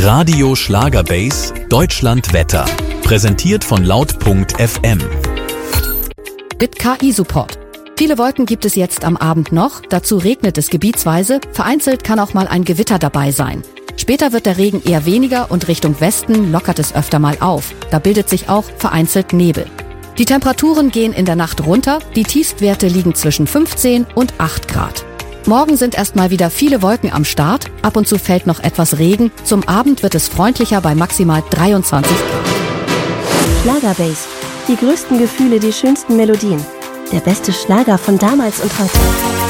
Radio Schlagerbase Deutschland Wetter. Präsentiert von laut.fm. Mit KI-Support. Viele Wolken gibt es jetzt am Abend noch, dazu regnet es gebietsweise, vereinzelt kann auch mal ein Gewitter dabei sein. Später wird der Regen eher weniger und Richtung Westen lockert es öfter mal auf. Da bildet sich auch vereinzelt Nebel. Die Temperaturen gehen in der Nacht runter, die Tiefstwerte liegen zwischen 15 und 8 Grad. Morgen sind erstmal wieder viele Wolken am Start, ab und zu fällt noch etwas Regen, zum Abend wird es freundlicher bei maximal 23 Grad. Schlagerbase. Die größten Gefühle, die schönsten Melodien. Der beste Schlager von damals und heute.